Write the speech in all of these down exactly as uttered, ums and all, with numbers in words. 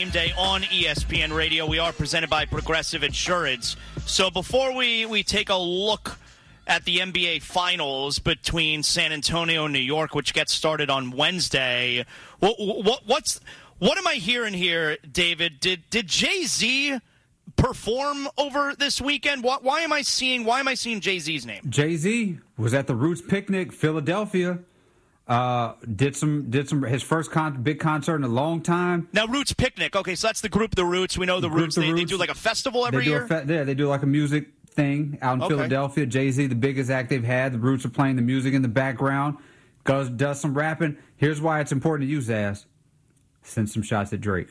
Day on E S P N Radio. We are presented by Progressive Insurance. So before we, we take a look at the N B A Finals between San Antonio and New York, which gets started on Wednesday, what, what what's what am I hearing here, David? Did did Jay-Z perform over this weekend? Why, why am I seeing why am I seeing Jay-Z's name? Jay-Z was at the Roots Picnic, Philadelphia. Uh, did some did some his first con- big concert in a long time. Now, Roots Picnic. Okay, so that's the group, the Roots. We know the, the Roots. The they, Roots. They do like a festival every they do year. A fe- yeah, they do like a music thing out in okay. Philadelphia. Jay-Z, the biggest act they've had. The Roots are playing the music in the background. Goes does some rapping. Here's why it's important to use as send some shots at Drake.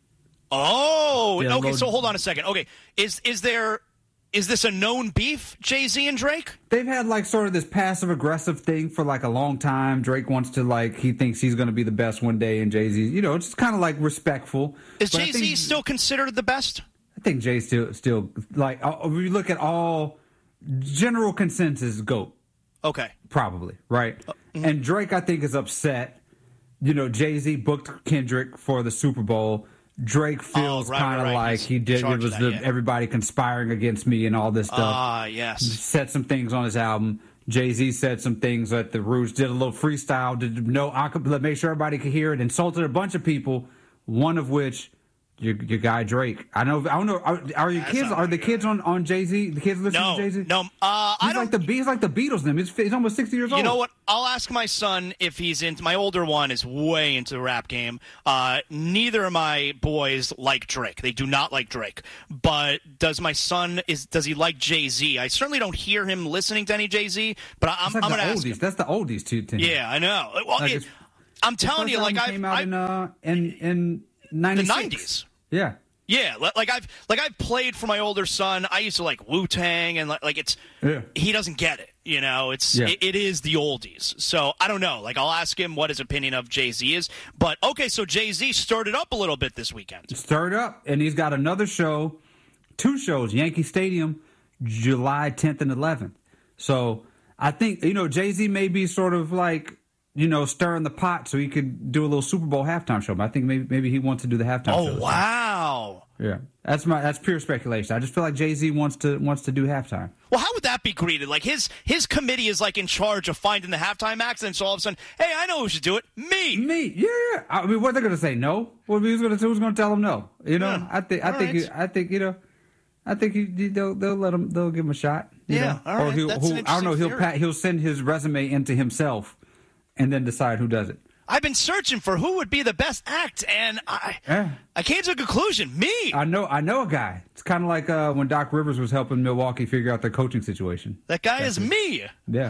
Oh, yeah, okay. load- So hold on a second. Okay, is is there is this a known beef, Jay-Z and Drake? They've had like sort of this passive aggressive thing for like a long time. Drake wants to like he thinks he's going to be the best one day, and Jay-Z, you know, it's kind of like respectful. Is But I Jay-Z think- still considered the best? I think Jay still still like uh, if you look at all general consensus, GOAT. Okay, Probably, right? Uh, mm-hmm. And Drake, I think, is upset. You know, Jay-Z booked Kendrick for the Super Bowl. Drake feels Oh, right, kind of right, right. like He's he in did. charge It was of that, the, yeah. everybody conspiring against me and all this stuff. Ah, yes. Said some things on his album. Jay-Z said some things at the Roots. Did a little freestyle. Did no acapella. Make sure everybody could hear it. Insulted a bunch of people. One of which. Your, your guy Drake. I know. I don't know. Are, are your That's kids? not Are the good. kids on, on Jay Z? The kids listen No, to Jay Z? no. Uh, I He's don't. like the he's like the Beatles. Them. He's, he's almost sixty years old. You know what? I'll ask my son if he's into. My older one is way into the rap game. Uh, neither of my boys like Drake. They do not like Drake. But does my son is does he like Jay Z? I certainly don't hear him listening to any Jay Z. But I, I'm, That's like I'm the going to ask oldies. him. That's the oldies too. To him. Yeah, I know. Well, Like it, it's- I'm The telling first you, like album I've came out I, in uh in in the ninety-six. nineties. Yeah. Yeah, li- like I've like I've played for my older son. I used to like Wu-Tang, and like, like it's Yeah. he doesn't get it. You know, it's Yeah. it, it is the oldies. So I don't know. Like I'll ask him what his opinion of Jay-Z is. But okay, so Jay-Z stirred it up a little bit this weekend. Stirred up, and he's got another show, two shows, Yankee Stadium, July tenth and eleventh. So I think you know Jay Z may be sort of like you know stirring the pot so he could do a little Super Bowl halftime show. But I think maybe maybe he wants to do the halftime show. Oh this time. wow! Yeah, that's my that's pure speculation. I just feel like Jay Z wants to wants to do halftime. Well, how would that be greeted? Like his his committee is like in charge of finding the halftime acts, and so all of a sudden, hey, I know who should do it. Me. Me, yeah. I mean, what are they going to say? No. What who's going to who's going to tell them no? You know, Yeah. I think I All think right. I think you know, I think he, he- they'll they'll let him they'll give him a shot. You Yeah, know? all Or right. he'll, That's an he'll I don't know. interesting He'll theory. pat, he'll send his resume into himself, and then decide who does it. I've been searching for who would be the best act, and I Yeah. I came to a conclusion. Me. I know I know a guy. It's kind of like uh, when Doc Rivers was helping Milwaukee figure out their coaching situation. That guy is me. Yeah.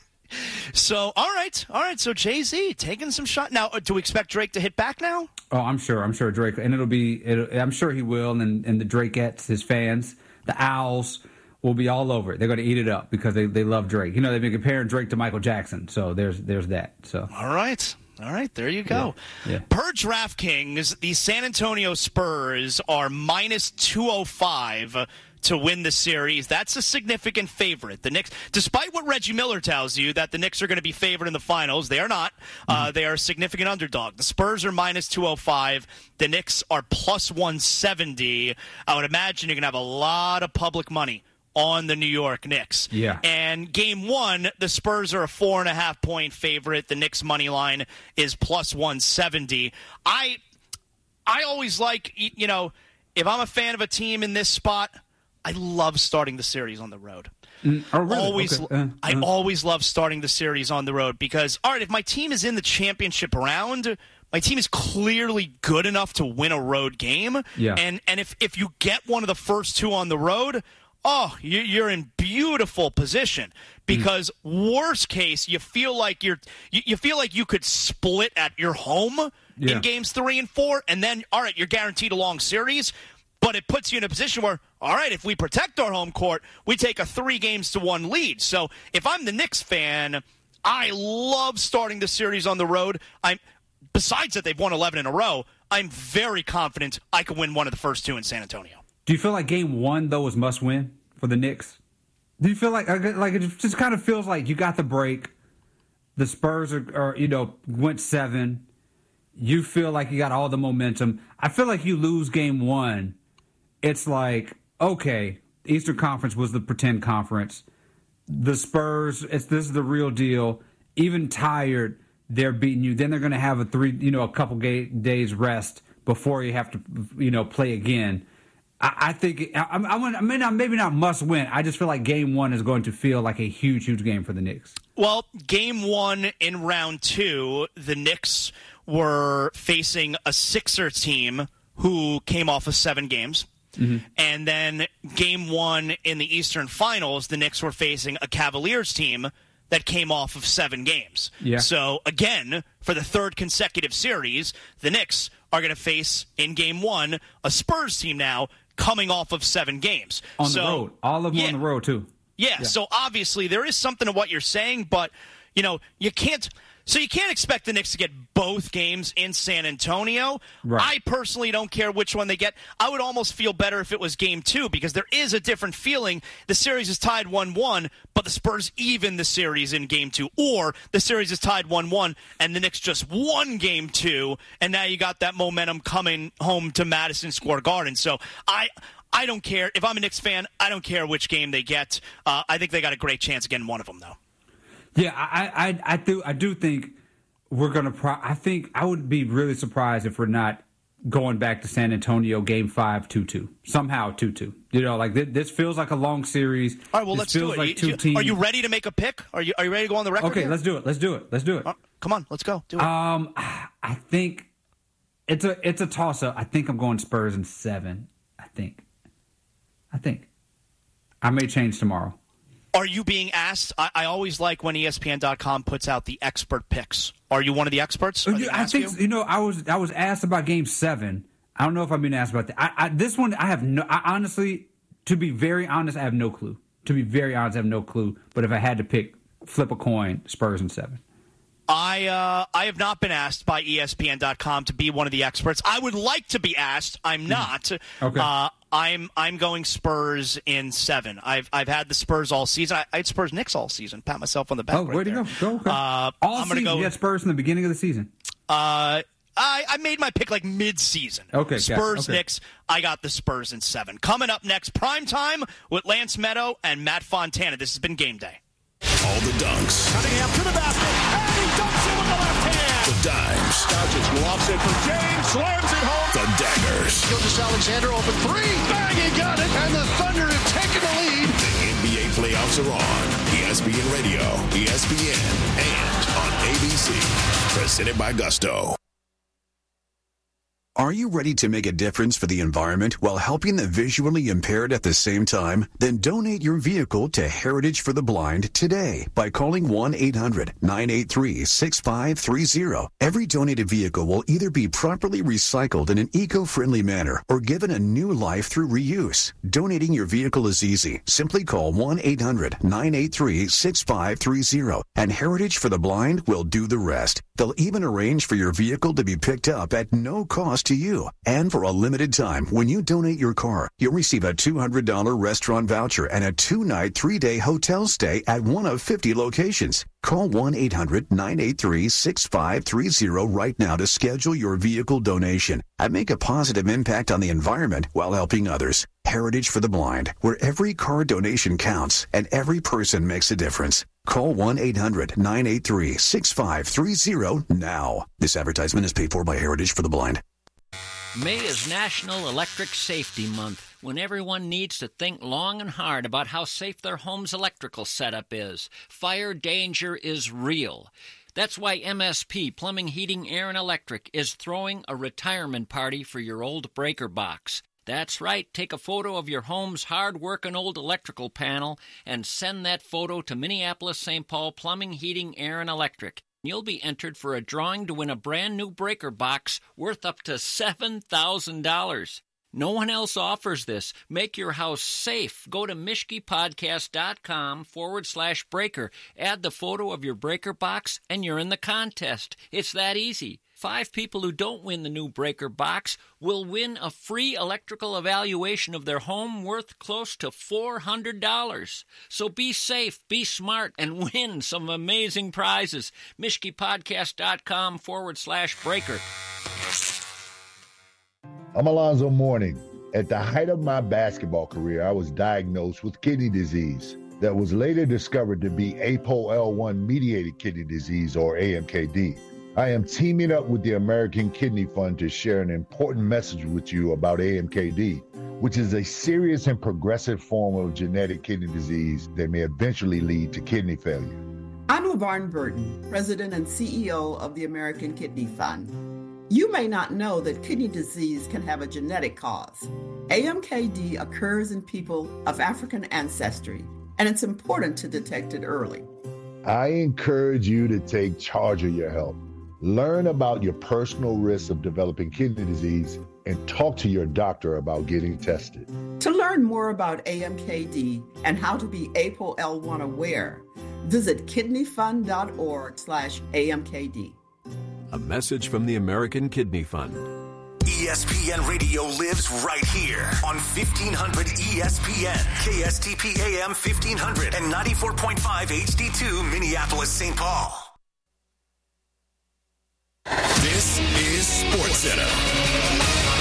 So, all right, all right. So Jay-Z taking some shot. Now, uh, do we expect Drake to hit back now? Oh, I'm sure. I'm sure Drake, and it'll be. It'll, I'm sure he will, and and the Drakeettes, his fans, the Owls, will be all over it. They're going to eat it up because they, they love Drake. You know, they've been comparing Drake to Michael Jackson, so there's there's that. So All right. All right, there you go. Yeah, yeah. Per DraftKings, the San Antonio Spurs are minus two oh five to win the series. That's a significant favorite. The Knicks, despite what Reggie Miller tells you, that the Knicks are going to be favored in the finals, they are not. Mm-hmm. Uh, they are a significant underdog. The Spurs are minus two oh five. The Knicks are plus one seventy. I would imagine you're going to have a lot of public money on the New York Knicks. Yeah. And game one, the Spurs are a four and a half point favorite. The Knicks money line is plus one seventy. I, I always like, you know, if I'm a fan of a team in this spot, I love starting the series on the road. Mm, oh, really? Always, Okay. Uh, I uh. always love starting the series on the road because, all right, if my team is in the championship round, my team is clearly good enough to win a road game. Yeah. And and if if you get one of the first two on the road, oh, you- you're in beautiful position because worst case, you feel like you're you, you feel like you could split at your home Yeah. in games three and four, and then all right, you're guaranteed a long series. But it puts you in a position where, all right, if we protect our home court, we take a three games to one lead. So if I'm the Knicks fan, I love starting the series on the road. I'm besides that they've won eleven in a row. I'm very confident I can win one of the first two in San Antonio. Do you feel like game one though is must win for the Knicks? Do you feel like like it just kind of feels like you got the break, the Spurs are, are you know went seven, you feel like you got all the momentum. I feel like you lose game one, it's like, okay, Eastern Conference was the pretend conference. The Spurs, it's this is the real deal. Even tired, they're beating you. Then they're going to have a three, you know, a couple ga- days rest before you have to, you know, play again. I, I think I, I, I mean, not, maybe not must win. I just feel like game one is going to feel like a huge, huge game for the Knicks. Well, game one in round two, the Knicks were facing a Sixer team who came off of seven games. Mm-hmm. And then game one in the Eastern Finals, the Knicks were facing a Cavaliers team that came off of seven games. Yeah. So, again, for the third consecutive series, the Knicks are going to face, in game one, a Spurs team now coming off of seven games. On so, the road. All of them yeah, on the road, too. Yeah, yeah, so obviously there is something to what you're saying, but, you know, you can't – so you can't expect the Knicks to get both games in San Antonio. Right. I personally don't care which one they get. I would almost feel better if it was game two because there is a different feeling. The series is tied one one, but the Spurs even the series in game two. Or the series is tied one one, and the Knicks just won game two, and now you got that momentum coming home to Madison Square Garden. So I... I don't care. If I'm a Knicks fan, I don't care which game they get. Uh, I think they got a great chance of getting one of them, though. Yeah, I, I, I do. I do think we're gonna. Pro- I think I would be really surprised if we're not going back to San Antonio, Game Five, two two somehow, two two. You know, like this, this feels like a long series. All right, well, this let's feels do it. Like you, two you, teams. Are you ready to make a pick? Are you Are you ready to go on the record? Okay, here? let's do it. Let's do it. Let's do it. Uh, come on, let's go. Do it. Um, I think it's a it's a toss up. I think I'm going Spurs in seven. I think. I think. I may change tomorrow. Are you being asked? I, I always like when E S P N dot com puts out the expert picks. Are you one of the experts? I think you? you know I was I was asked about Game Seven. I don't know if I'm being asked about that. I, I, this one I have no. I honestly, to be very honest, I have no clue. To be very honest, I have no clue. But if I had to pick, flip a coin, Spurs in seven. I uh, I have not been asked by E S P N dot com to be one of the experts. I would like to be asked. I'm not. Okay. Uh, I'm I'm going Spurs in seven. I've I've had the Spurs all season. I, I had Spurs Knicks all season. Pat myself on the back. Oh, right where'd you there. go? Go. Okay. Uh, all I'm season. Go, you had Spurs in the beginning of the season. Uh, I I made my pick like mid-season. Okay. Spurs okay. Knicks. I got the Spurs in seven. Coming up next, prime time with Lance Meadow and Matt Fontana. This has been Game Day. All the dunks. Cutting out to the basket, and he dunks it with the left hand. The dimes. Doncic lofts it for James, slams it home. The daggers. Gilgeous-Alexander open three, bang, he got it, and the Thunder have taken the lead. The N B A playoffs are on. E S P N Radio, E S P N, and on A B C. Presented by Gusto. Are you ready to make a difference for the environment while helping the visually impaired at the same time? Then donate your vehicle to Heritage for the Blind today by calling one eight hundred nine eight three six five three zero. Every donated vehicle will either be properly recycled in an eco-friendly manner or given a new life through reuse. Donating your vehicle is easy. Simply call one eight hundred nine eight three six five three zero and Heritage for the Blind will do the rest. They'll even arrange for your vehicle to be picked up at no cost to you. And for a limited time, when you donate your car, you'll receive a two hundred dollars restaurant voucher and a two-night, three-day hotel stay at one of fifty locations. Call one eight hundred nine eight three six five three zero right now to schedule your vehicle donation and make a positive impact on the environment while helping others. Heritage for the Blind, where every car donation counts and every person makes a difference. Call one eight hundred nine eight three six five three zero now. This advertisement is paid for by Heritage for the Blind. May is National Electric Safety Month, when everyone needs to think long and hard about how safe their home's electrical setup is. Fire danger is real. That's why M S P Plumbing, Heating, Air, and Electric is throwing a retirement party for your old breaker box. That's right, take a photo of your home's hard-working old electrical panel and send that photo to Minneapolis Saint Paul Plumbing, Heating, Air, and Electric. You'll be entered for a drawing to win a brand-new breaker box worth up to seven thousand dollars. No one else offers this. Make your house safe. Go to mishkipodcast.com forward slash breaker. Add the photo of your breaker box, and you're in the contest. It's that easy. Five people who don't win the new breaker box will win a free electrical evaluation of their home worth close to four hundred dollars. So be safe, be smart, and win some amazing prizes. mishkipodcast.com forward slash breaker. I'm Alonzo Mourning. At the height of my basketball career, I was diagnosed with kidney disease that was later discovered to be A P O L one mediated kidney disease, or A M K D. I am teaming up with the American Kidney Fund to share an important message with you about A M K D, which is a serious and progressive form of genetic kidney disease that may eventually lead to kidney failure. I'm LaVarn Burton, President and C E O of the American Kidney Fund. You may not know that kidney disease can have a genetic cause. A M K D occurs in people of African ancestry, and it's important to detect it early. I encourage you to take charge of your health. Learn about your personal risks of developing kidney disease and talk to your doctor about getting tested. To learn more about A M K D and how to be A P O L one aware, visit kidneyfund.org slash AMKD. A message from the American Kidney Fund. E S P N Radio lives right here on fifteen hundred E S P N, K S T P A M fifteen hundred, and ninety-four point five H D two Minneapolis, Saint Paul. This is SportsCenter.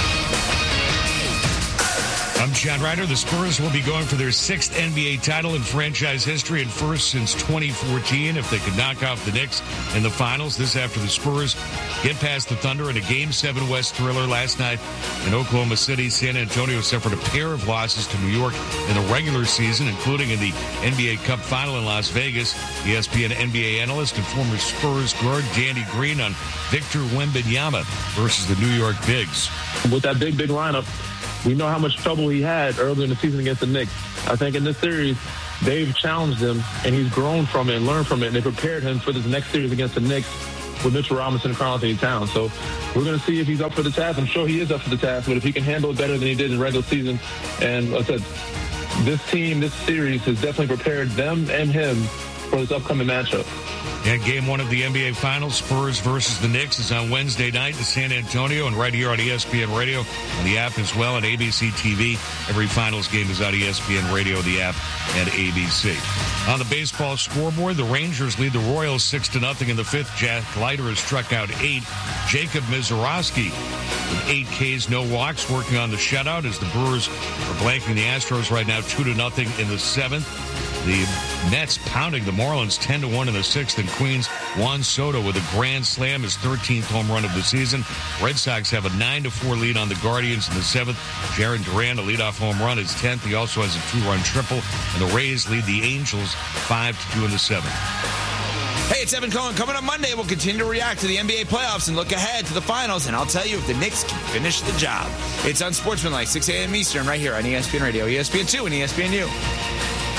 I'm Chad Ryder. The Spurs will be going for their sixth N B A title in franchise history and first since twenty fourteen if they could knock off the Knicks in the finals. This after the Spurs get past the Thunder in a Game seven West thriller last night in Oklahoma City. San Antonio suffered a pair of losses to New York in the regular season, including in the N B A Cup final in Las Vegas. E S P N N B A analyst and former Spurs guard Danny Green on Victor Wembanyama versus the New York Bigs. With that big, big lineup, we know how much trouble he had earlier in the season against the Knicks. I think in this series, they've challenged him, and he's grown from it and learned from it, and they prepared him for this next series against the Knicks with Mitchell Robinson and Karl-Anthony Towns. So we're going to see if he's up for the task. I'm sure he is up for the task, but if he can handle it better than he did in regular season. And like I said, this team, this series has definitely prepared them and him for this upcoming matchup. And game one of the N B A Finals, Spurs versus the Knicks, is on Wednesday night in San Antonio and right here on E S P N Radio, on the app as well, and A B C T V. Every Finals game is on E S P N Radio, the app, and A B C. On the baseball scoreboard, the Rangers lead the Royals six to nothing in the fifth. Jack Leiter has struck out eight. Jacob Misiorowski with eight Ks, no walks, working on the shutout as the Brewers are blanking the Astros right now two to nothing in the seventh. The Mets pounding the Marlins ten to one in the sixth, and Queens Juan Soto with a grand slam, his thirteenth home run of the season. Red Sox have a nine to four lead on the Guardians in the seventh. Jaron Duran, a leadoff home run, his tenth. He also has a two-run triple, and the Rays lead the Angels five to two in the seventh. Hey, it's Evan Cohen. Coming up Monday, we'll continue to react to the N B A playoffs and look ahead to the finals, and I'll tell you if the Knicks can finish the job. It's Unsportsmanlike, six a.m. Eastern, right here on E S P N Radio, E S P N two, and E S P N U.